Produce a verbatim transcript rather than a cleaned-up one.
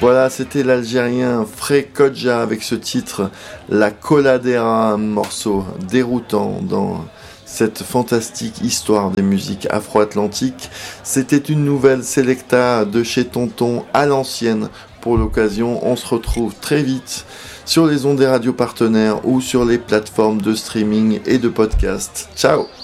Voilà, c'était l'Algérien Frey Kodja avec ce titre La Coladera, un morceau déroutant dans cette fantastique histoire des musiques afro-atlantiques. C'était une nouvelle Selecta de chez Tonton à l'ancienne pour l'occasion. On se retrouve très vite sur les ondes des radios partenaires ou sur les plateformes de streaming et de podcast. Ciao!